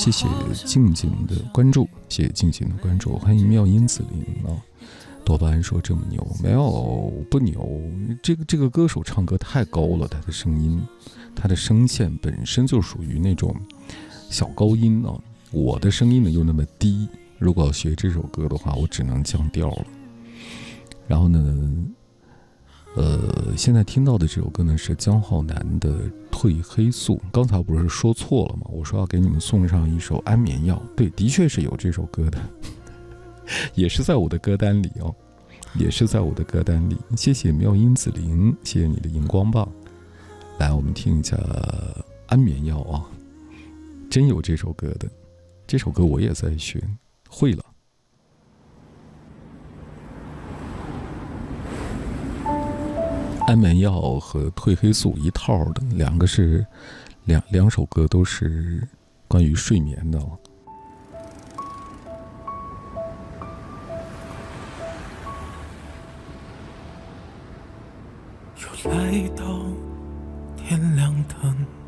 谢谢静静的关注，谢谢静静的关注，欢迎妙音子林啊。多巴胺说这么牛，没有不牛，这个歌手唱歌太高了，他的声音，他的声线本身就属于那种小高音啊。我的声音呢又那么低，如果要学这首歌的话，我只能降调了。然后呢，现在听到的这首歌呢是姜浩南的《褪黑素》。刚才不是说错了吗？我说要给你们送上一首《安眠药》，对，的确是有这首歌的。也是在我的歌单里哦，也是在我的歌单里。谢谢妙音子林，谢谢你的荧光棒。来，我们听一下安眠药啊，真有这首歌的，这首歌我也在学会了。安眠药和褪黑素一套的，两个是两首歌都是关于睡眠的哦。 又来到天亮的